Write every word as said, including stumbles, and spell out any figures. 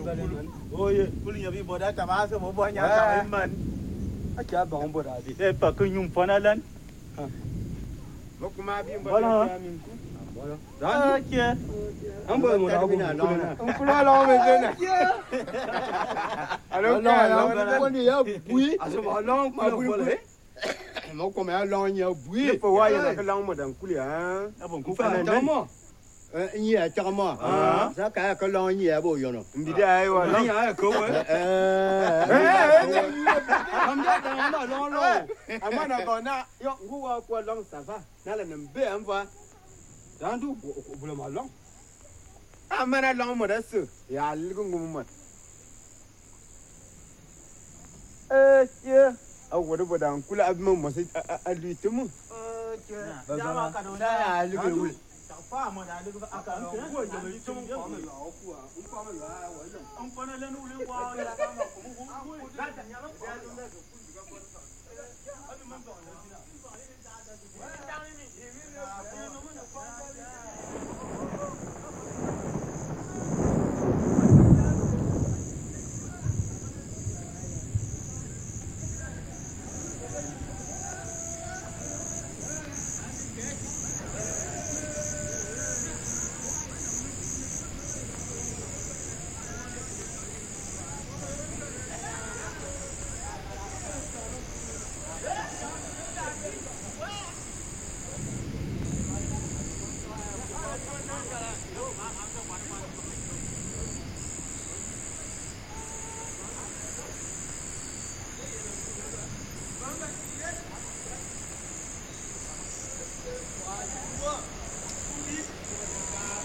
Ôi, cô liền bị bỏ đá chả ba, sao bỏ nhà chả em mình. À chả bỏng bỏ đá đi. Để bà cứ nhung phone lên. Lúc mà bị bỏ đá mình cũng. Đó chưa? Ông bơi một đâu cũng lo nè. Ông cứ lo lo về đây nè. À đâu lo lo con gì á bùi. À sao mà lo mà bùi bùi. Mà con mẹ lo nhiều bùi. Nếu phải quay là cái long mà đằng cú liền. Nó vẫn cũng phải phải mà. Ờ nhẹ cho mà. Sao cái cái lo nhẹ bộ vô nó. Đi đây qua Nó nhẹ cố ấy. Ờ. Không biết đang mà lo lo. À mà nó còn na, yo ngu qua qua long sao fa. Na là nằm bê em va. Dan tu boleh malang. À mà nó long mà đã xử. Ya luôn cũng mất. Ê chưa? Ông có đâu đằng cú là mà mà sẽ à lì tụi mu. Ơ chưa? Giá mà cả đồ Đây à lì cái Chẳng phá mà đã được à cả cái. Ủa giờ mình trông có mình lão của à, cũng có mình là vậy rồi. Ông phone lên u lên qua là cái mà cũng cũng cũng. Ra chẳng nhá lắm. Hãy subscribe cho kênh Ghiền Mì Gõ để không bỏ lỡ những video hấp dẫn.